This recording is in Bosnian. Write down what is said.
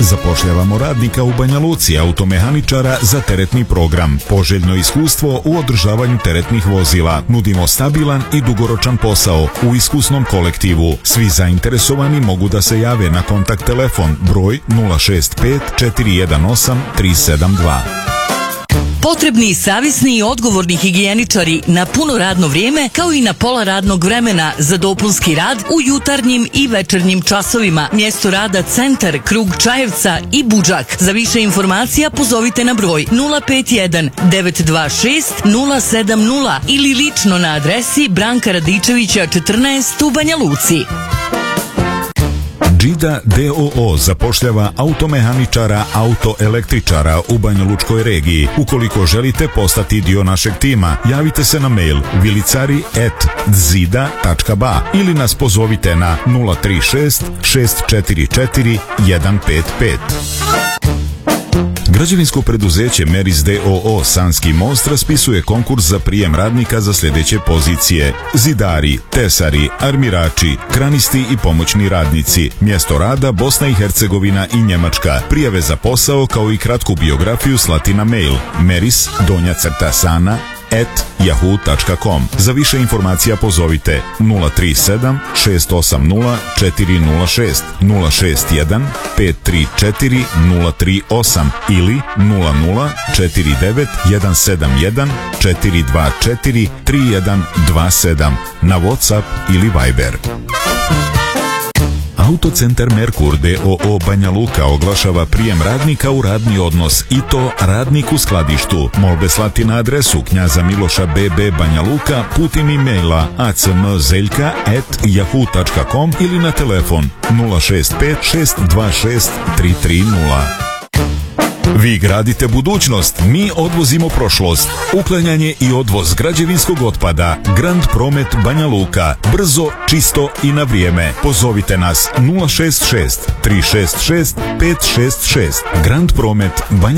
Zapošljavamo radnika u Banja Luci, automehaničara za teretni program. Poželjno iskustvo u održavanju teretnih vozila. Nudimo stabilan i dugoročan posao u iskusnom kolektivu. Svi zainteresovani mogu da se jave na kontakt telefon broj 065 418 372. Potrebni savjesni i odgovorni higijeničari na puno radno vrijeme kao i na pola radnog vremena za dopunski rad u jutarnjim i večernjim časovima. Mjesto rada Centar, Krug Čajevca i Budžak. Za više informacija pozovite na broj 051 926 070 ili lično na adresi Branka Radičevića 14 u Banja Luci. Džida DOO zapošljava automehaničara, autoelektričara u banjalučkoj regiji. Ukoliko želite postati dio našeg tima, javite se na mail vilicari@dzida.ba ili nas pozovite na 036 644 155. Građevinsko preduzeće Meris DOO Sanski most raspisuje konkurs za prijem radnika za sljedeće pozicije: zidari, tesari, armirači, kranisti i pomoćni radnici. Mjesto rada Bosna i Hercegovina i Njemačka. Prijave za posao kao i kratku biografiju slati na mail meris_sana@yahoo.com. Za više informacija pozovite 037 680 406 061 534 038 ili 00 49 171 424 3127 na WhatsApp ili Viber. Autocentar Merkur DOO Banja Luka oglašava prijem radnika u radni odnos i to radnik u skladištu. Molbe slati na adresu Knjaza Miloša BB Banja Luka putem e-maila acmzeljka@yahoo.com ili na telefon 065 626 330. Vi gradite budućnost, mi odvozimo prošlost. Uklanjanje i odvoz građevinskog otpada. Grand Promet Banja Luka. Brzo, čisto i na vrijeme. Pozovite nas 066 366 566. Grand Promet Banja